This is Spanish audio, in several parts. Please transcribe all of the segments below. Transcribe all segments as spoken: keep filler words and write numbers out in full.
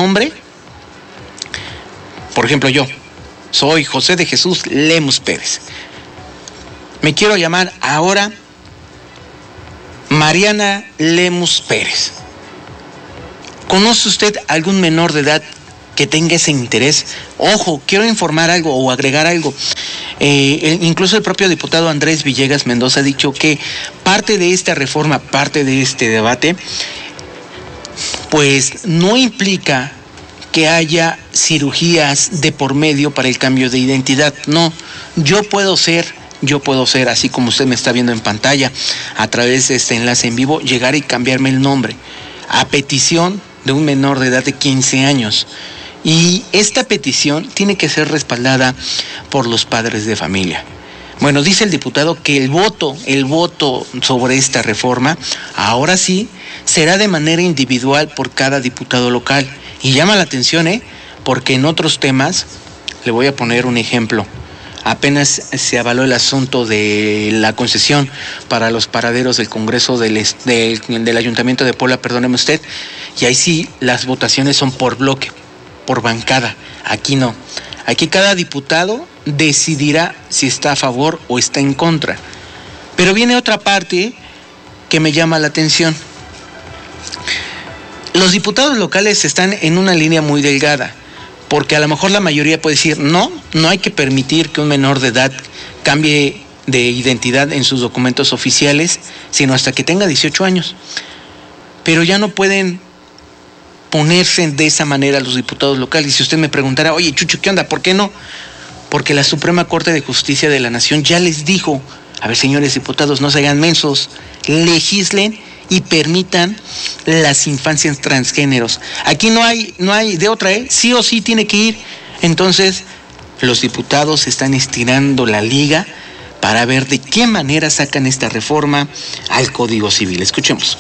nombre. Por ejemplo, yo soy José de Jesús Lemus Pérez. Me quiero llamar ahora Mariana Lemus Pérez. ¿Conoce usted algún menor de edad que tenga ese interés? Ojo, quiero informar algo o agregar algo. Eh, el, incluso el propio diputado Andrés Villegas Mendoza ha dicho que parte de esta reforma, parte de este debate, pues no implica que haya cirugías de por medio para el cambio de identidad. No, yo puedo ser, yo puedo ser, así como usted me está viendo en pantalla, a través de este enlace en vivo, llegar y cambiarme el nombre, a petición de un menor de edad de quince años. Y esta petición tiene que ser respaldada por los padres de familia. Bueno, dice el diputado que el voto, el voto sobre esta reforma, ahora sí, será de manera individual por cada diputado local. Y llama la atención, ¿eh? Porque en otros temas, le voy a poner un ejemplo. Apenas se avaló el asunto de la concesión para los paraderos del Congreso del, del, del Ayuntamiento de Puebla, perdóneme usted, y ahí sí las votaciones son por bloque, por bancada. Aquí no. Aquí cada diputado decidirá si está a favor o está en contra. Pero viene otra parte que me llama la atención. Los diputados locales están en una línea muy delgada, porque a lo mejor la mayoría puede decir, no, no hay que permitir que un menor de edad cambie de identidad en sus documentos oficiales, sino hasta que tenga dieciocho años. Pero ya no pueden ponerse de esa manera los diputados locales. Y si usted me preguntara, oye, Chucho, ¿qué onda? ¿Por qué no? Porque la Suprema Corte de Justicia de la Nación ya les dijo, a ver, señores diputados, no se hagan mensos, legislen y permitan las infancias transgéneros. Aquí no hay, no hay de otra, ¿eh? Sí o sí tiene que ir. Entonces, los diputados están estirando la liga para ver de qué manera sacan esta reforma al Código Civil. Escuchemos.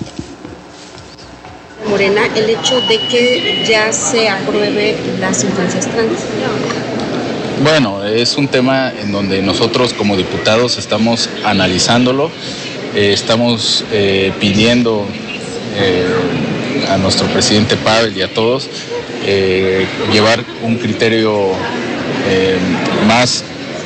Morena, el hecho de que ya se apruebe las infancias trans. Bueno, es un tema en donde nosotros como diputados estamos analizándolo. Eh, estamos eh, pidiendo eh, a nuestro presidente Pavel y a todos eh, llevar un criterio eh, más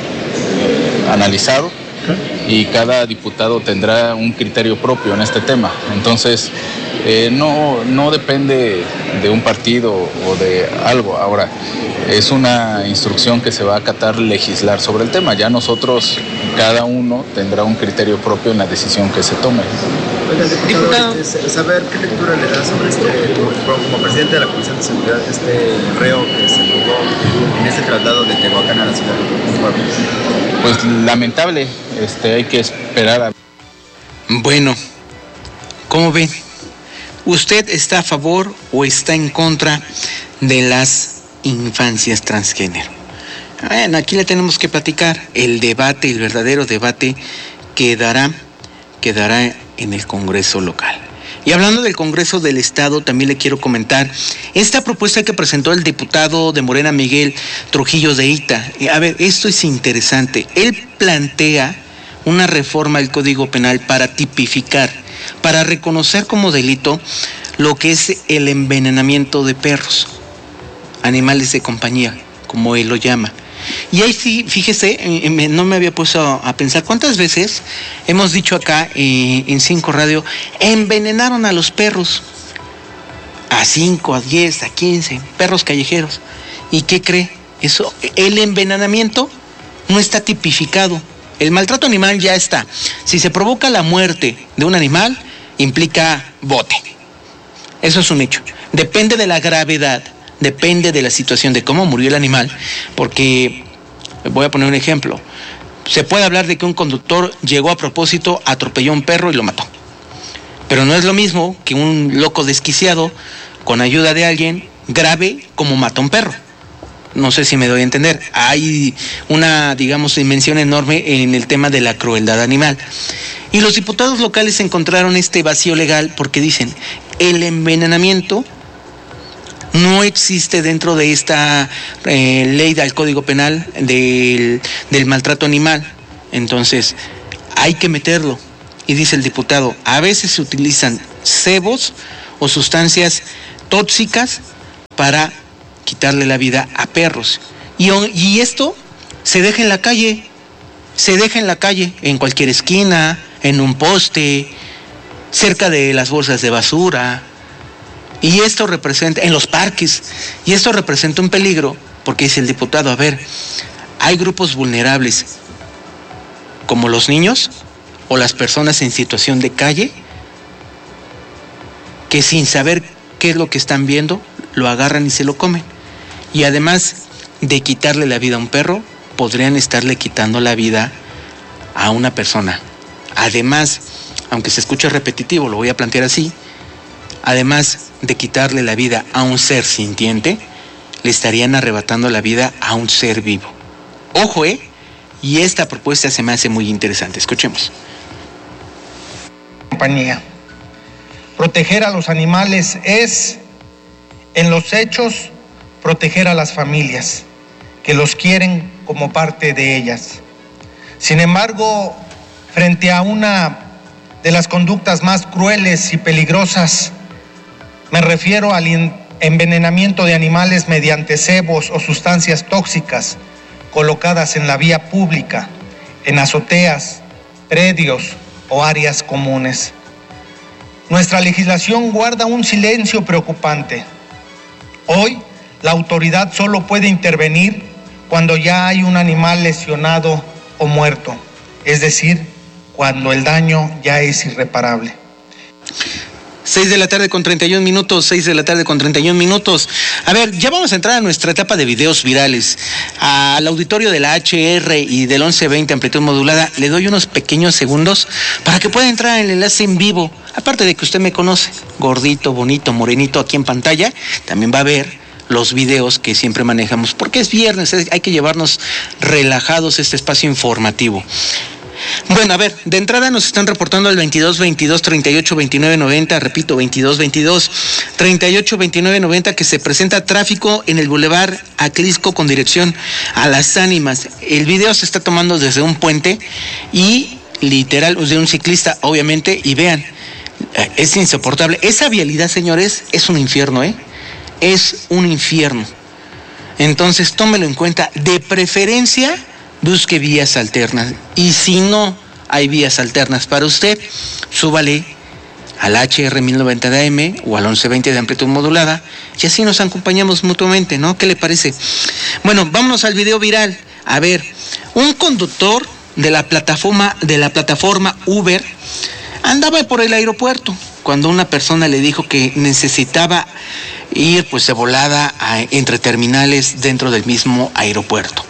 eh, analizado, y cada diputado tendrá un criterio propio en este tema. Entonces, eh, no, no depende de un partido o de algo. Ahora, es una instrucción que se va a acatar legislar sobre el tema. Ya nosotros, cada uno tendrá un criterio propio en la decisión que se tome. Oiga, diputado, diputado. Saber qué lectura le da sobre este, como, como presidente de la Comisión de Seguridad, este reo que se jugó en este traslado de Tehuacán a la ciudad de Puebla. Pues lamentable, este, hay que esperar a... Bueno, ¿cómo ven? ¿Usted está a favor o está en contra de las infancias transgénero? Bueno, aquí le tenemos que platicar. El debate, el verdadero debate quedará, quedará en el Congreso local. Y hablando del Congreso del Estado, también le quiero comentar esta propuesta que presentó el diputado de Morena, Miguel Trujillo de Ita. A ver, esto es interesante. Él plantea una reforma al Código Penal para tipificar, para reconocer como delito lo que es el envenenamiento de perros, animales de compañía, como él lo llama. Y ahí sí, fíjese, no me había puesto a pensar cuántas veces hemos dicho acá eh, en Cinco Radio, envenenaron a los perros, a cinco, a diez, a quince, perros callejeros. ¿Y qué cree? Eso, el envenenamiento no está tipificado. El maltrato animal ya está. Si se provoca la muerte de un animal, implica bote. Eso es un hecho. Depende de la gravedad. Depende de la situación, de cómo murió el animal, porque, voy a poner un ejemplo, se puede hablar de que un conductor llegó a propósito, atropelló a un perro y lo mató, pero no es lo mismo que un loco desquiciado, con ayuda de alguien, grave como mata a un perro. No sé si me doy a entender. Hay una, digamos, dimensión enorme en el tema de la crueldad animal. Y los diputados locales encontraron este vacío legal porque dicen, el envenenamiento no existe dentro de esta eh, ley del Código Penal del, del maltrato animal. Entonces, hay que meterlo. Y dice el diputado, a veces se utilizan cebos o sustancias tóxicas para quitarle la vida a perros. Y, y esto se deja en la calle, se deja en la calle, en cualquier esquina, en un poste, cerca de las bolsas de basura. Y esto representa, en los parques, y esto representa un peligro, porque dice el diputado, a ver, hay grupos vulnerables, como los niños o las personas en situación de calle, que sin saber qué es lo que están viendo, lo agarran y se lo comen. Y además de quitarle la vida a un perro, podrían estarle quitando la vida a una persona. Además, aunque se escuche repetitivo, lo voy a plantear así, además de quitarle la vida a un ser sintiente, le estarían arrebatando la vida a un ser vivo. Ojo, ¿eh? Y esta propuesta se me hace muy interesante. Escuchemos. Compañía. Proteger a los animales es, en los hechos, proteger a las familias, que los quieren como parte de ellas. Sin embargo, frente a una de las conductas más crueles y peligrosas, me refiero al envenenamiento de animales mediante cebos o sustancias tóxicas colocadas en la vía pública, en azoteas, predios o áreas comunes. Nuestra legislación guarda un silencio preocupante. Hoy, la autoridad solo puede intervenir cuando ya hay un animal lesionado o muerto, es decir, cuando el daño ya es irreparable. seis de la tarde con treinta y un minutos, seis de la tarde con treinta y un minutos. A ver, ya vamos a entrar a nuestra etapa de videos virales. Al auditorio de la H R y del once veinte amplitud modulada, le doy unos pequeños segundos para que pueda entrar en el enlace en vivo. Aparte de que usted me conoce, gordito, bonito, morenito aquí en pantalla, también va a ver los videos que siempre manejamos, porque es viernes, hay que llevarnos relajados este espacio informativo. Bueno, a ver, de entrada nos están reportando al veintidós veintidós treinta y ocho veintinueve noventa, repito, veintidós veintidós treinta y ocho veintinueve noventa, que se presenta tráfico en el Boulevard Aclisco con dirección a Las Ánimas. El video se está tomando desde un puente y literal, de un ciclista, obviamente, y vean, es insoportable. Esa vialidad, señores, es un infierno, ¿eh? Es un infierno. Entonces, tómelo en cuenta, de preferencia busque vías alternas, y si no hay vías alternas para usted, súbale al H R mil noventa de A M o al once veinte de amplitud modulada, y así nos acompañamos mutuamente, ¿no? ¿Qué le parece? Bueno, vámonos al video viral. A ver, un conductor de la plataforma, de la plataforma Uber andaba por el aeropuerto cuando una persona le dijo que necesitaba ir pues de volada a, entre terminales dentro del mismo aeropuerto,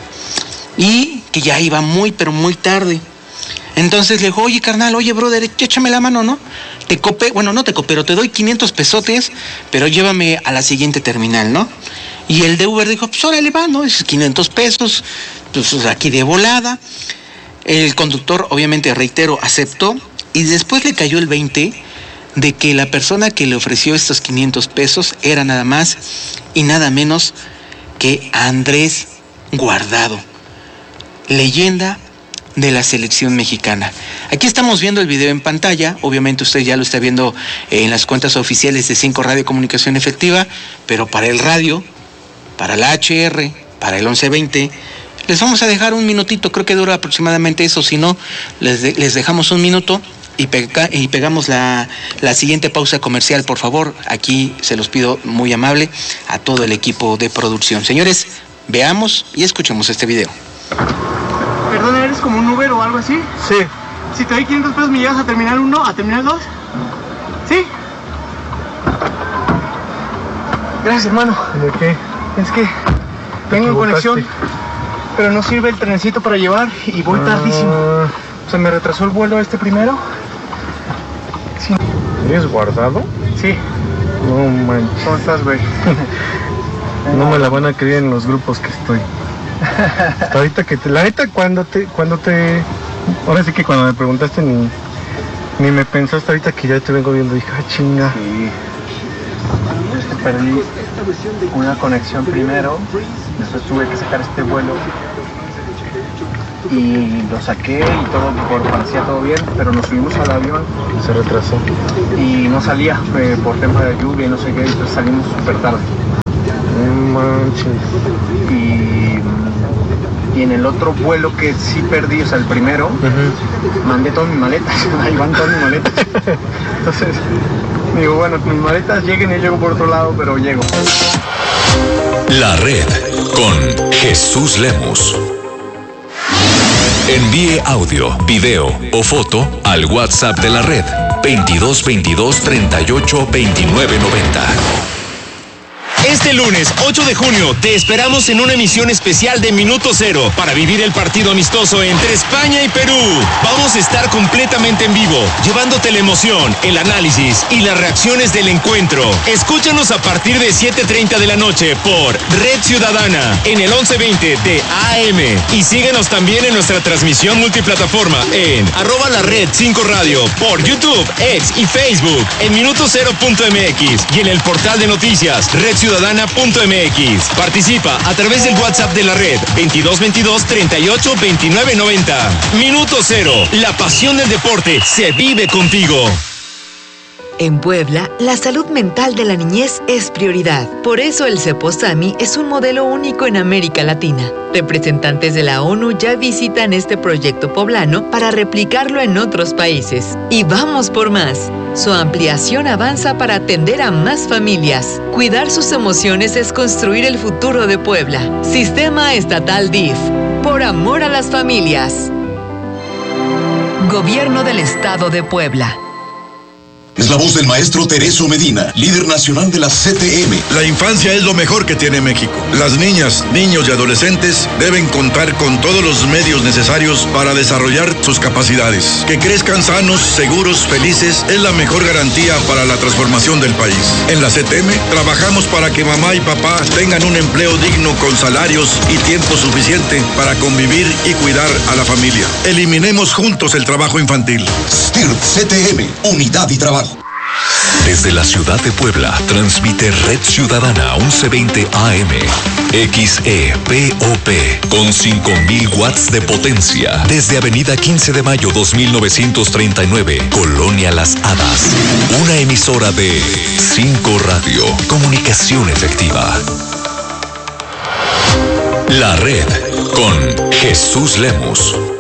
y que ya iba muy, pero muy tarde. Entonces le dijo, oye, carnal, oye, brother, échame la mano, ¿no? Te copé, bueno, no te copé, pero te doy quinientos pesotes, pero llévame a la siguiente terminal, ¿no? Y el de Uber dijo, pues órale, va, ¿no? Esos quinientos pesos, pues aquí de volada. El conductor, obviamente, reitero, aceptó, y después le cayó el veinte de que la persona que le ofreció estos quinientos pesos era nada más y nada menos que Andrés Guardado, leyenda de la selección mexicana. Aquí estamos viendo el video en pantalla, obviamente usted ya lo está viendo en las cuentas oficiales de cinco Radio Comunicación Efectiva, pero para el radio, para la H R, para el once veinte, les vamos a dejar un minutito, creo que dura aproximadamente eso, si no, les, de, les dejamos un minuto y, pega, y pegamos la, la siguiente pausa comercial, por favor. Aquí se los pido muy amable a todo el equipo de producción. Señores, veamos y escuchemos este video. Perdón, ¿eres como un Uber o algo así? Sí. Si te doy quinientos pesos, ¿me llevas a terminal uno, a terminal dos? ¿Sí? Gracias, hermano. ¿De qué? Es que tengo en conexión, pero no sirve el trenecito para llevar y voy ah, tardísimo. ¿Se me retrasó el vuelo este primero? Sí. ¿Eres Guardado? Sí. No manches. ¿Cómo estás, güey? No me la van a creer en los grupos que estoy. Ahorita que te, la neta cuando te, cuando te, ahora sí que cuando me preguntaste ni, ni me pensaste, ahorita que ya te vengo viendo, dije, ah, chinga. Sí. Perdí una conexión primero, después tuve que sacar este vuelo y lo saqué y todo, por, parecía todo bien, pero nos subimos al avión. Se retrasó. Y no salía eh, por tema de lluvia y no sé qué, entonces salimos súper tarde. No manches. Y, y en el otro vuelo que sí perdí, o sea, el primero, uh-huh. mandé todas mis maletas, ahí van todas mis maletas. Entonces, digo, bueno, mis maletas lleguen y llego por otro lado, pero llego. La Red con Jesús Lemus. Envíe audio, video o foto al WhatsApp de la Red veintidós veintidós treinta y ocho veintinueve noventa. Este lunes ocho de junio te esperamos en una emisión especial de Minuto Cero para vivir el partido amistoso entre España y Perú. Vamos a estar completamente en vivo, llevándote la emoción, el análisis y las reacciones del encuentro. Escúchanos a partir de siete treinta de la noche por Red Ciudadana en el once veinte de A M y síguenos también en nuestra transmisión multiplataforma en arroba la red cinco radio por YouTube, X y Facebook en minuto cero punto m x y en el portal de noticias Red Ciudadana Ciudadana.mx. Participa a través del WhatsApp de la Red veintidós veintidós treinta y ocho veintinueve noventa. Minuto Cero, la pasión del deporte se vive contigo. En Puebla, la salud mental de la niñez es prioridad. Por eso el CEPOSAMI es un modelo único en América Latina. Representantes de la ONU ya visitan este proyecto poblano para replicarlo en otros países. Y vamos por más. Su ampliación avanza para atender a más familias. Cuidar sus emociones es construir el futuro de Puebla. Sistema Estatal D I F. Por amor a las familias. Gobierno del Estado de Puebla. Es la voz del maestro Tereso Medina, líder nacional de la C T M. La infancia es lo mejor que tiene México. Las niñas, niños y adolescentes deben contar con todos los medios necesarios para desarrollar sus capacidades. Que crezcan sanos, seguros, felices es la mejor garantía para la transformación del país. En la C T M trabajamos para que mamá y papá tengan un empleo digno con salarios y tiempo suficiente para convivir y cuidar a la familia. Eliminemos juntos el trabajo infantil. S T I R P C T M, Unidad y Trabajo. Desde la ciudad de Puebla, transmite Red Ciudadana once veinte A M, X E P O P, con cinco mil watts de potencia, desde Avenida quince de mayo dos mil novecientos treinta y nueve, Colonia Las Hadas. Una emisora de cinco Radio, comunicación efectiva. La Red, con Jesús Lemus.